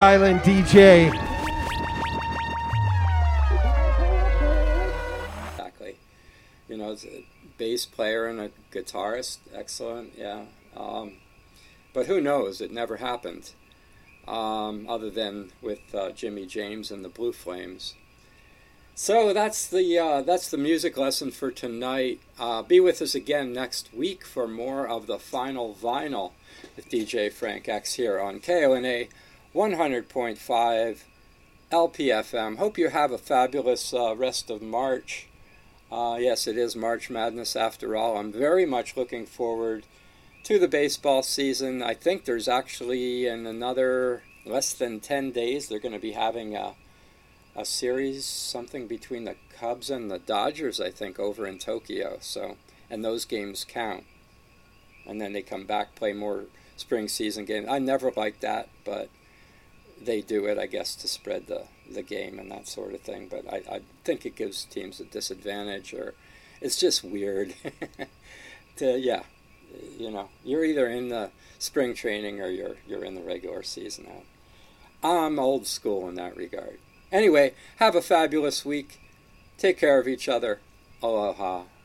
Island DJ. Exactly. You know, it's a bass player and a guitarist. Excellent, yeah. But who knows? It never happened. Other than with Jimmy James and the Blue Flames. So that's the music lesson for tonight. Be with us again next week for more of the Final Vinyl with DJ Frank X here on KONA 100.5 LPFM. Hope you have a fabulous rest of March. Yes, it is March Madness after all. I'm very much looking forward to the baseball season. I think there's actually in another less than 10 days they're going to be having a series, something between the Cubs and the Dodgers, I think, over in Tokyo. So, and those games count. And then they come back, play more spring season games. I never liked that, but they do it, I guess, to spread the game and that sort of thing. But I think it gives teams a disadvantage, or it's just weird. Yeah, you know, you're either in the spring training or you're in the regular season. I'm old school in that regard. Anyway, have a fabulous week. Take care of each other. Aloha.